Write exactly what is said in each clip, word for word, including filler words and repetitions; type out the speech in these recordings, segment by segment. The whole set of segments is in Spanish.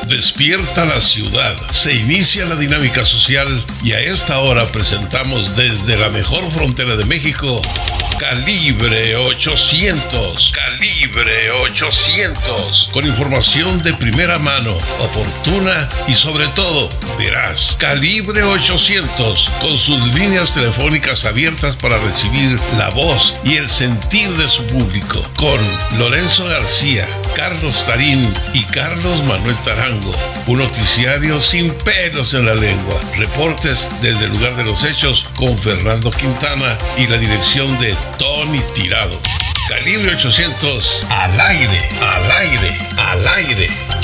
Despierta la ciudad, se inicia la dinámica social y a esta hora presentamos desde la mejor frontera de México, Calibre ochocientos, Calibre ochocientos, con información de primera mano, oportuna y sobre todo veraz. Calibre ochocientos, con sus líneas telefónicas abiertas para recibir la voz y el sentir de su público, con Lorenzo García, Carlos Tarín y Carlos Manuel Tarango. Un noticiario sin pelos en la lengua. Reportes desde el lugar de los hechos con Fernando Quintana y la dirección de Tony Tirado. Calibre ochocientos, al aire, al aire, al aire.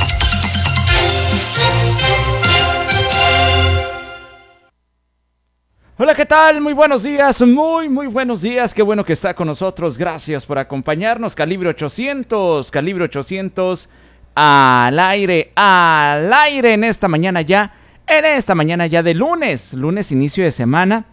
Hola, ¿qué tal? Muy buenos días, muy, muy buenos días. Qué bueno que está con nosotros. Gracias por acompañarnos. Calibre ochocientos, Calibre ochocientos, al aire, al aire en esta mañana ya, en esta mañana ya de lunes, lunes inicio de semana,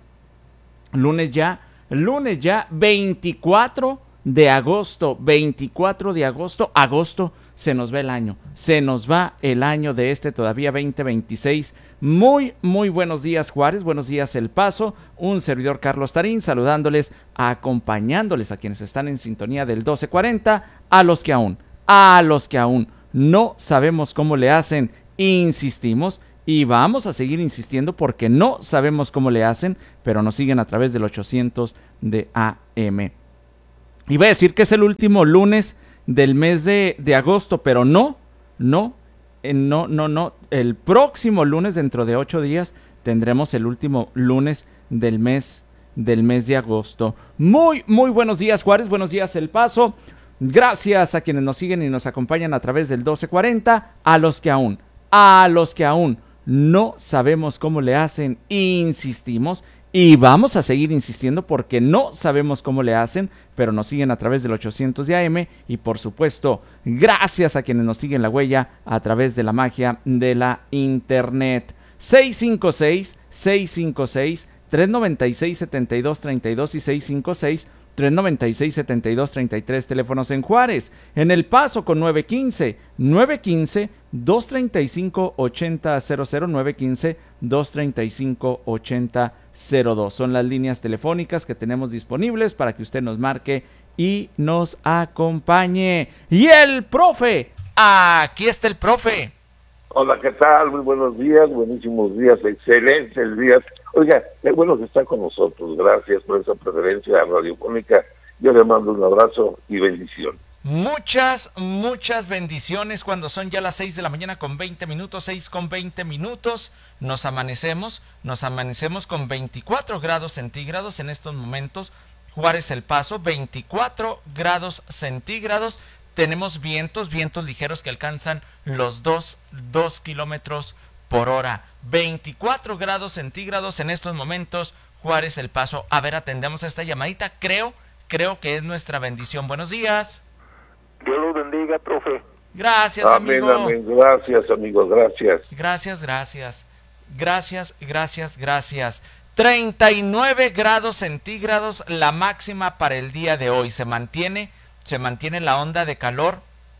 lunes ya, lunes ya, veinticuatro de agosto, veinticuatro de agosto, agosto, se nos va el año, se nos va el año de este todavía veinte veintiséis. Muy, muy buenos días, Juárez, buenos días, El Paso, un servidor Carlos Tarín, saludándoles, acompañándoles a quienes están en sintonía del doce cuarenta, a los que aún, a los que aún no sabemos cómo le hacen, insistimos y vamos a seguir insistiendo porque no sabemos cómo le hacen, pero nos siguen a través del ochocientos de A M. Iba a decir que es el último lunes del mes de, de agosto, pero no, no, eh, no, no, no. El próximo lunes, dentro de ocho días, tendremos el último lunes del mes, del mes de agosto. Muy, muy buenos días, Juárez, buenos días, El Paso. Gracias a quienes nos siguen y nos acompañan a través del doce cuarenta, a los que aún, a los que aún no sabemos cómo le hacen, insistimos. Y vamos a seguir insistiendo porque no sabemos cómo le hacen, pero nos siguen a través del ochocientos de A M y por supuesto, gracias a quienes nos siguen la huella a través de la magia de la internet. seis cinco seis, seis cinco seis, tres nueve seis, siete dos tres dos y seis cinco seis, tres nueve seis, siete dos tres tres, teléfonos en Juárez, en El Paso con nueve uno cinco, nueve uno cinco, dos tres cinco, ocho cero cero cero, nueve uno cinco, dos tres cinco, ocho cero cero dos. Son las líneas telefónicas que tenemos disponibles para que usted nos marque y nos acompañe. Y el profe, aquí está el profe. Hola, ¿qué tal? Muy buenos días, buenísimos días, excelentes días. Oiga, qué bueno que está con nosotros. Gracias por esa preferencia radiofónica. Yo le mando un abrazo y bendición. Muchas, muchas bendiciones cuando son ya las seis de la mañana con veinte minutos, seis con veinte minutos. Nos amanecemos, nos amanecemos con veinticuatro grados centígrados en estos momentos. Juárez, El Paso, veinticuatro grados centígrados. Tenemos vientos, vientos ligeros que alcanzan los dos kilómetros por hora. veinticuatro grados centígrados en estos momentos, Juárez, El Paso. A ver, atendemos a esta llamadita. Creo, creo que es nuestra bendición. Buenos días. Dios los bendiga, profe. Gracias, amén, amigo. Amén, gracias, amigo, gracias. Gracias, gracias. Gracias, gracias, gracias. treinta y nueve grados centígrados la máxima para el día de hoy. Se mantiene, se mantiene la onda de calor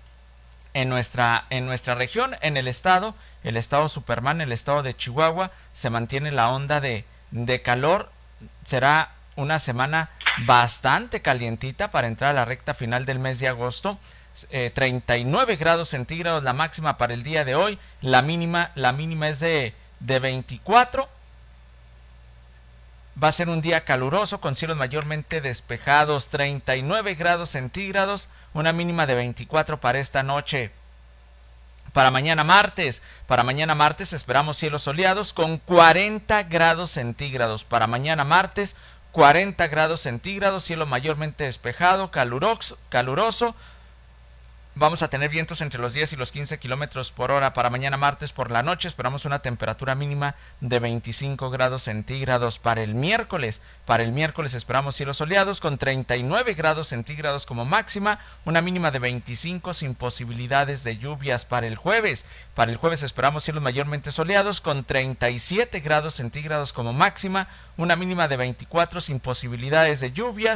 en nuestra, en nuestra región, en el estado, el estado Superman, el estado de Chihuahua, se mantiene la onda de, de calor. Será una semana bastante calientita para entrar a la recta final del mes de agosto. Eh, treinta y nueve grados centígrados la máxima para el día de hoy. La mínima, la mínima es de, de veinticuatro. Va a ser un día caluroso con cielos mayormente despejados. treinta y nueve grados centígrados, una mínima de veinticuatro para esta noche. Para mañana martes, para mañana martes esperamos cielos soleados con cuarenta grados centígrados. Para mañana martes, cuarenta grados centígrados, cielo mayormente despejado, caluroso, caluroso. Vamos a tener vientos entre los diez y los quince kilómetros por hora. Para mañana martes por la noche esperamos una temperatura mínima de veinticinco grados centígrados. Para el miércoles, para el miércoles esperamos cielos soleados con treinta y nueve grados centígrados como máxima, una mínima de veinticinco sin posibilidades de lluvias. Para el jueves, para el jueves esperamos cielos mayormente soleados con treinta y siete grados centígrados como máxima, una mínima de veinticuatro sin posibilidades de lluvias.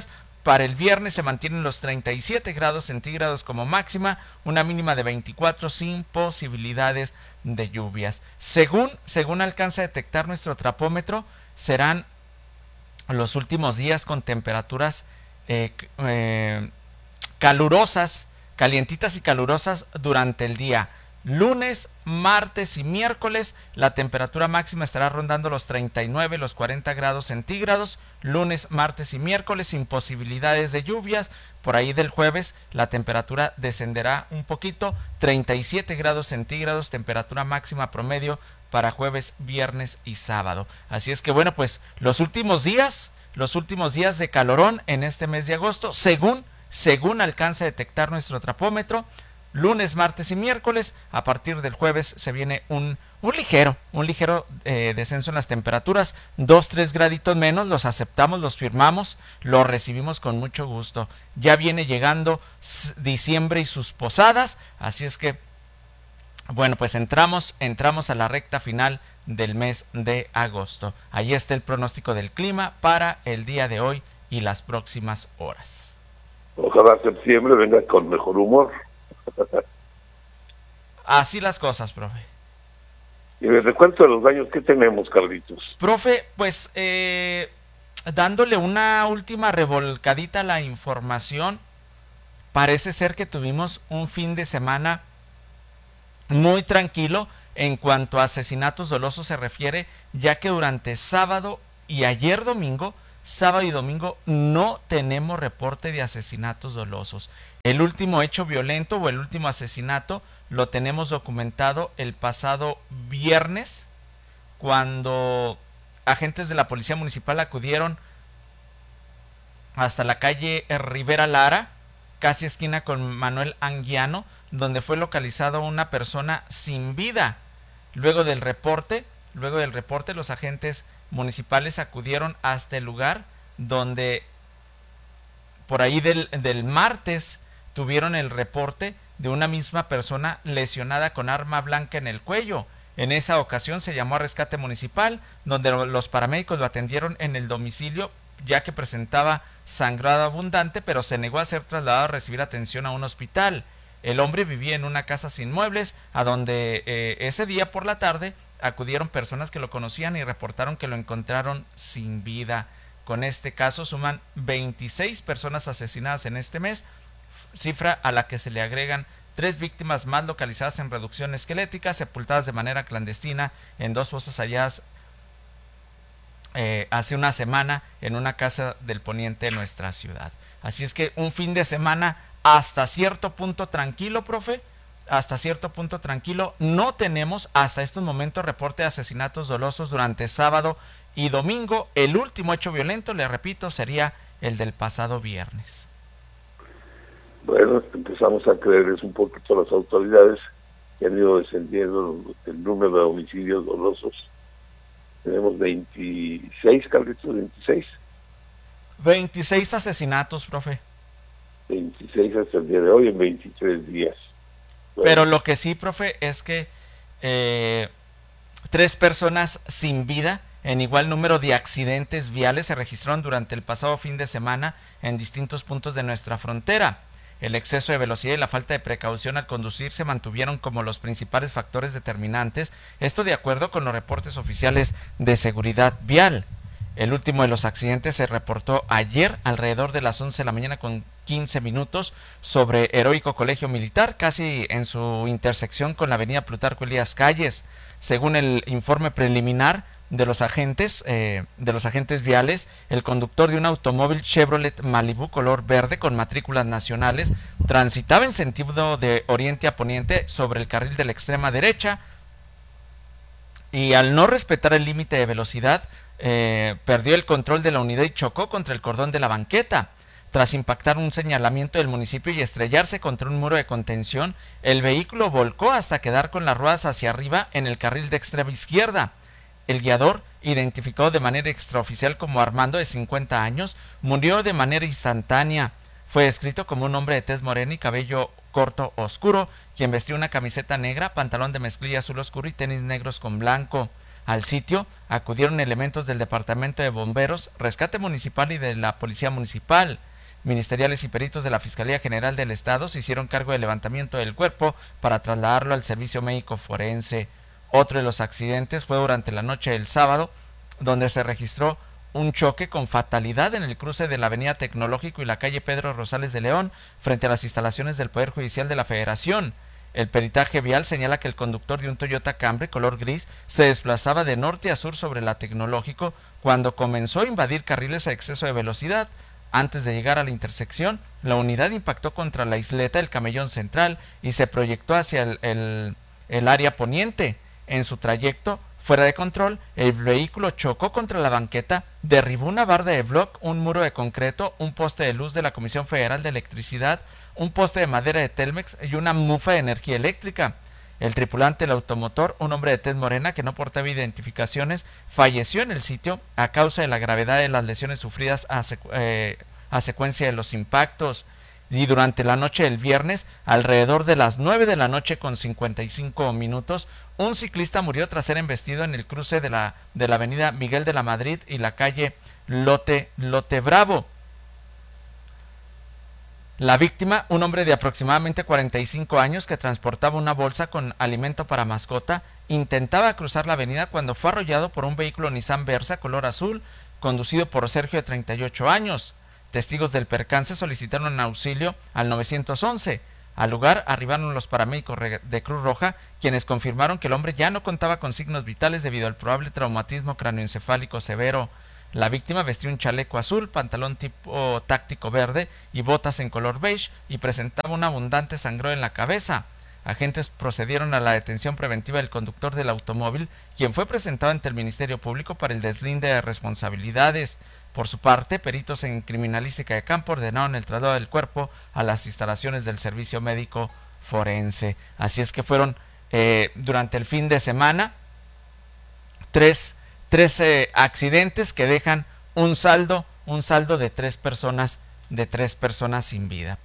Para el viernes se mantienen los treinta y siete grados centígrados como máxima, una mínima de veinticuatro sin posibilidades de lluvias. Según, según alcanza a detectar nuestro trapómetro, serán los últimos días con temperaturas eh, eh, calurosas, calientitas y calurosas durante el día. Lunes, martes y miércoles la temperatura máxima estará rondando los treinta y nueve, los cuarenta grados centígrados. Lunes, martes y miércoles sin posibilidades de lluvias. Por ahí del jueves la temperatura descenderá un poquito, treinta y siete grados centígrados, temperatura máxima promedio para jueves, viernes y sábado. Así es que bueno, pues los últimos días, los últimos días de calorón en este mes de agosto, según, según alcanza a detectar nuestro trapómetro. Lunes, martes y miércoles. A partir del jueves se viene un, un ligero, un ligero eh, descenso en las temperaturas. Dos, tres graditos menos, los aceptamos, los firmamos, los recibimos con mucho gusto. Ya viene llegando diciembre y sus posadas, así es que, bueno, pues entramos, entramos a la recta final del mes de agosto. Ahí está el pronóstico del clima para el día de hoy y las próximas horas. Ojalá septiembre venga con mejor humor. Así las cosas, profe. Y les recuento los daños que tenemos, Carlitos. Profe, pues eh, dándole una última revolcadita a la información, parece ser que tuvimos un fin de semana muy tranquilo en cuanto a asesinatos dolosos se refiere, ya que durante sábado y ayer domingo, sábado y domingo no tenemos reporte de asesinatos dolosos. El último hecho violento o el último asesinato lo tenemos documentado el pasado viernes, cuando agentes de la Policía Municipal acudieron hasta la calle Rivera Lara, casi esquina con Manuel Anguiano, donde fue localizada una persona sin vida. Luego del reporte, luego del reporte, los agentes municipales acudieron hasta el lugar, donde por ahí del, del martes tuvieron el reporte de una misma persona lesionada con arma blanca en el cuello. En esa ocasión se llamó a rescate municipal, donde los paramédicos lo atendieron en el domicilio, ya que presentaba sangrado abundante, pero se negó a ser trasladado a recibir atención a un hospital. El hombre vivía en una casa sin muebles, a donde eh, ese día por la tarde acudieron personas que lo conocían y reportaron que lo encontraron sin vida. Con este caso suman veintiséis personas asesinadas en este mes, cifra a la que se le agregan tres víctimas más localizadas en reducción esquelética, sepultadas de manera clandestina en dos fosas halladas eh, hace una semana en una casa del poniente de nuestra ciudad. Así es que un fin de semana hasta cierto punto tranquilo, profe, hasta cierto punto tranquilo. No tenemos hasta estos momentos reporte de asesinatos dolosos durante sábado y domingo. El último hecho violento, le repito, sería el del pasado viernes. Bueno, empezamos a creerles un poquito a las autoridades que han ido descendiendo el número de homicidios dolosos. Tenemos veintiséis, Carlitos, veintiséis. veintiséis asesinatos, profe. veintiséis hasta el día de hoy en veintitrés días. Bueno. Pero lo que sí, profe, es que eh, tres personas sin vida en igual número de accidentes viales se registraron durante el pasado fin de semana en distintos puntos de nuestra frontera. El exceso de velocidad y la falta de precaución al conducir se mantuvieron como los principales factores determinantes, esto de acuerdo con los reportes oficiales de seguridad vial. El último de los accidentes se reportó ayer alrededor de las once de la mañana con quince minutos sobre Heroico Colegio Militar, casi en su intersección con la avenida Plutarco Elías Calles. Según el informe preliminar de los agentes eh, de los agentes viales, el conductor de un automóvil Chevrolet Malibu color verde con matrículas nacionales transitaba en sentido de oriente a poniente sobre el carril de la extrema derecha y al no respetar el límite de velocidad eh, perdió el control de la unidad y chocó contra el cordón de la banqueta. Tras impactar un señalamiento del municipio y estrellarse contra un muro de contención, el vehículo volcó hasta quedar con las ruedas hacia arriba en el carril de extrema izquierda. El guiador, identificado de manera extraoficial como Armando, de cincuenta años, murió de manera instantánea. Fue descrito como un hombre de tez morena y cabello corto oscuro, quien vestía una camiseta negra, pantalón de mezclilla azul oscuro y tenis negros con blanco. Al sitio acudieron elementos del Departamento de Bomberos, Rescate Municipal y de la Policía Municipal. ministeriales y peritos de la Fiscalía General del Estado se hicieron cargo del levantamiento del cuerpo para trasladarlo al servicio médico forense. Otro de los accidentes fue durante la noche del sábado, donde se registró un choque con fatalidad en el cruce de la avenida Tecnológico y la calle Pedro Rosales de León, frente a las instalaciones del Poder Judicial de la Federación. El peritaje vial señala que el conductor de un Toyota Camry color gris se desplazaba de norte a sur sobre la Tecnológico cuando comenzó a invadir carriles a exceso de velocidad. Antes de llegar a la intersección, la unidad impactó contra la isleta del Camellón Central y se proyectó hacia el, el, el área poniente. En su trayecto, fuera de control, el vehículo chocó contra la banqueta, derribó una barda de bloc, un muro de concreto, un poste de luz de la Comisión Federal de Electricidad, un poste de madera de Telmex y una mufa de energía eléctrica. El tripulante del automotor, un hombre de tez morena que no portaba identificaciones, falleció en el sitio a causa de la gravedad de las lesiones sufridas a, secu eh, a secuencia de los impactos. Y durante la noche del viernes, alrededor de las nueve de la noche con cincuenta y cinco minutos, un ciclista murió tras ser embestido en el cruce de la, de la avenida Miguel de la Madrid y la calle Lote, Lote Bravo. La víctima, un hombre de aproximadamente cuarenta y cinco años que transportaba una bolsa con alimento para mascota, intentaba cruzar la avenida cuando fue arrollado por un vehículo Nissan Versa color azul, conducido por Sergio de treinta y ocho años. Testigos del percance solicitaron auxilio al nueve once. Al lugar arribaron los paramédicos de Cruz Roja, quienes confirmaron que el hombre ya no contaba con signos vitales debido al probable traumatismo cráneoencefálico severo. La víctima vestía un chaleco azul, pantalón tipo táctico verde y botas en color beige y presentaba un abundante sangrado en la cabeza. Agentes procedieron a la detención preventiva del conductor del automóvil, quien fue presentado ante el Ministerio Público para el deslinde de responsabilidades. Por su parte, peritos en criminalística de campo ordenaron el traslado del cuerpo a las instalaciones del Servicio Médico Forense. Así es que fueron eh, durante el fin de semana tres trece accidentes que dejan un saldo, un saldo de tres personas, de tres personas sin vida.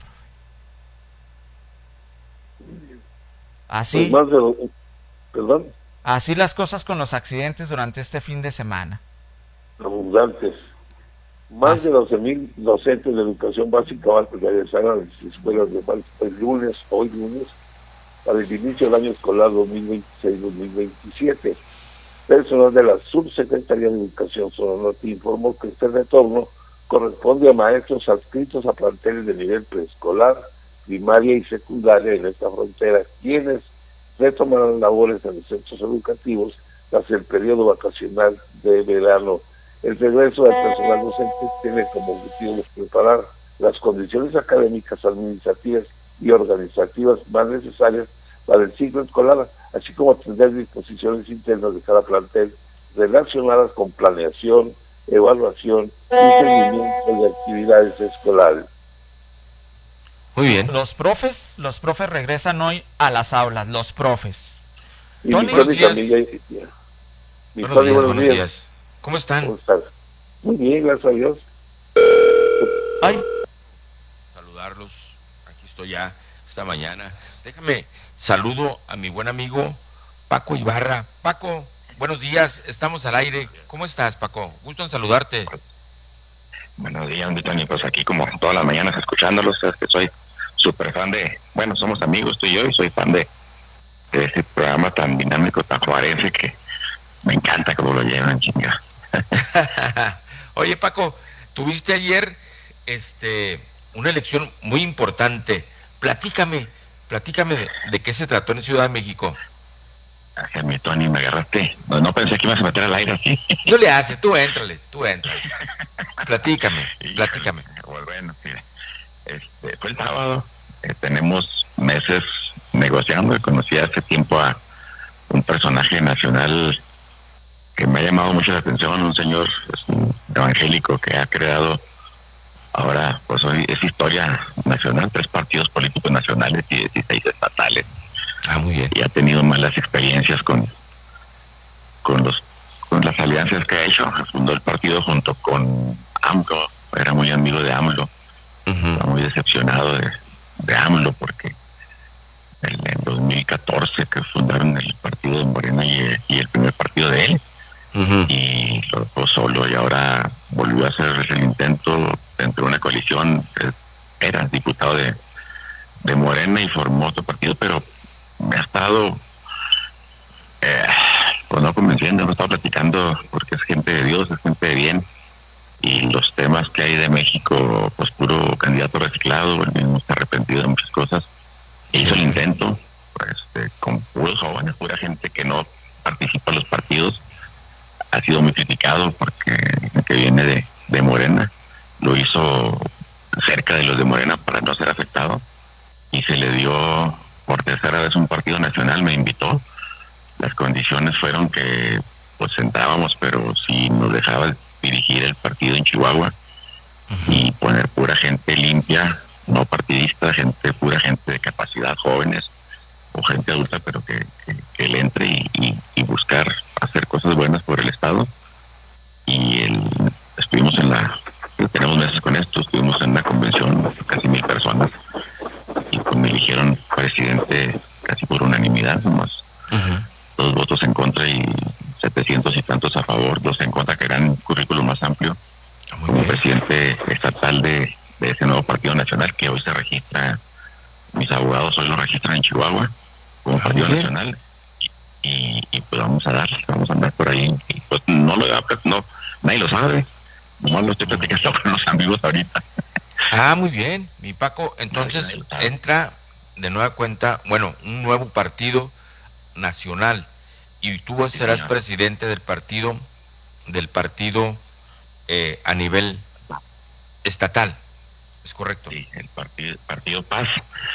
Así, pues más de, perdón, así las cosas con los accidentes durante este fin de semana. Abundantes. Más así. de doce mil docentes de educación básica van a regresar a las escuelas de el lunes, hoy lunes, para el inicio del año escolar dos mil veintiséis dos mil veintisiete. Personal de la Subsecretaría de Educación Sonora informó que este retorno corresponde a maestros adscritos a planteles de nivel preescolar, primaria y secundaria en esta frontera, quienes retomarán labores en los centros educativos tras el periodo vacacional de verano. El regreso del personal docente tiene como objetivo preparar las condiciones académicas, administrativas y organizativas más necesarias para el ciclo escolar, así como atender disposiciones internas de cada plantel relacionadas con planeación, evaluación y seguimiento de actividades escolares. Muy bien. Los profes, los profes regresan hoy a las aulas, los profes. Y Tony, mi buenos días. Amiga, mi buenos, días, buenos, buenos días. días. ¿Cómo están? ¿Cómo estás? Muy bien, gracias a Dios. Ay. Saludarlos. Aquí estoy ya esta mañana. Déjame saludo a mi buen amigo Paco Ibarra. Paco, buenos días. Estamos al aire. ¿Cómo estás, Paco? Gusto en saludarte. Buenos días, mi Tony. Pues aquí como todas las mañanas escuchándolos, es que soy súper fan de, bueno, somos amigos tú y yo, y soy fan de, de este programa tan dinámico, tan juarense, que me encanta cómo lo llevan, chinga. Oye, Paco, tuviste ayer este una elección muy importante. Platícame, platícame de, de qué se trató en Ciudad de México. Ay, mi Tony, me agarraste. No, no pensé que ibas a meter al aire así. No le haces, tú éntrale, tú éntrale. Platícame, platícame. Bueno, mire, este, fue el sábado. Eh, tenemos meses negociando. Conocí hace tiempo a un personaje nacional que me ha llamado mucho la atención, un señor, es un evangélico que ha creado ahora, pues hoy es historia nacional, tres partidos políticos nacionales y dieciséis estatales. Ah, muy bien. Y ha tenido malas experiencias con con los con las alianzas que ha hecho. Fundó el partido junto con AMLO, era muy amigo de AMLO. Uh-huh. Está muy decepcionado de, de AMLO porque en, en dos mil catorce que fundaron el partido de Morena y, y el primer partido de él, uh-huh. y lo dejó solo, y ahora volvió a hacer el intento dentro de una coalición condición, eh, era diputado de, de Morena y formó otro partido, pero me ha estado, eh, pues no convenciendo, me ha estado platicando, porque es gente de Dios, es gente de bien, y los temas que hay de México, pues puro candidato reciclado, el mismo está arrepentido de muchas cosas. Hizo el intento, pues, este, con puros jóvenes, pura gente que no participa en los partidos. Ha sido muy criticado porque que viene de, de Morena, lo hizo cerca de los de Morena para no ser afectado, y se le dio por tercera vez un partido nacional, me invitó. Las condiciones fueron que pues entrábamos, pero si nos dejaba dirigir el partido en Chihuahua, uh-huh, y poner pura gente limpia, no partidista, gente, pura gente de capacidad, jóvenes o gente adulta, pero que, que, que le entre y, y, y buscar hacer cosas buenas por el Estado. Y el, estuvimos en la, tenemos meses con esto, estuvimos en una convención, casi mil personas, y pues me eligieron presidente casi por unanimidad, nomás uh-huh, dos votos en contra y setecientos y tantos a favor, dos en contra, que eran un currículum más amplio. Muy como bien. Presidente estatal de, de ese nuevo partido nacional, que hoy se registra, mis abogados hoy lo registran en Chihuahua como ah, partido nacional, y, y pues vamos a dar, vamos a andar por ahí, y pues no lo no, nadie lo sabe, no lo estoy platicando con los amigos ahorita. Ah, muy bien, mi Paco, entonces no, entra de nueva cuenta, bueno, un nuevo partido nacional, y tú sí, serás señor. presidente del partido, del partido eh, a nivel estatal, ¿es correcto? Sí, el partido, partido Paz.